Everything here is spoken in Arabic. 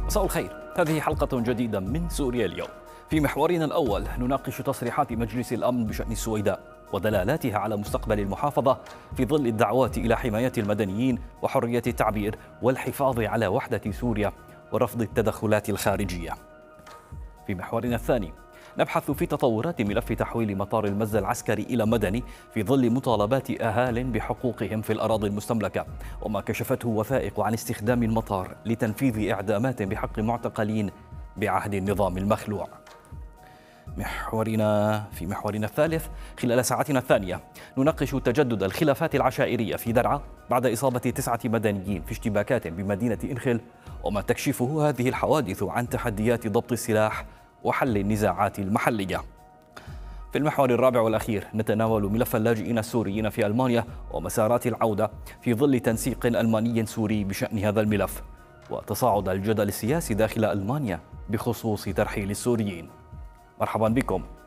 مساء الخير، هذه حلقة جديدة من سوريا اليوم. في محورنا الأول نناقش تصريحات مجلس الأمن بشأن السويداء ودلالاتها على مستقبل المحافظة في ظل الدعوات إلى حماية المدنيين وحرية التعبير والحفاظ على وحدة سوريا ورفض التدخلات الخارجية. في محورنا الثاني نبحث في تطورات ملف تحويل مطار المزة العسكري إلى مدني في ظل مطالبات أهال بحقوقهم في الأراضي المستملكة، وما كشفته وثائق عن استخدام المطار لتنفيذ إعدامات بحق معتقلين بعهد النظام المخلوع. في محورنا الثالث خلال ساعتنا الثانية نناقش تجدد الخلافات العشائرية في درعا بعد إصابة 9 مدنيين في اشتباكات بمدينة إنخل، وما تكشفه هذه الحوادث عن تحديات ضبط السلاح وحل النزاعات المحلية. في المحور الرابع والأخير نتناول ملف اللاجئين السوريين في ألمانيا ومسارات العودة في ظل تنسيق ألماني سوري بشأن هذا الملف، وتصاعد الجدل السياسي داخل ألمانيا بخصوص ترحيل السوريين. مرحبا بكم.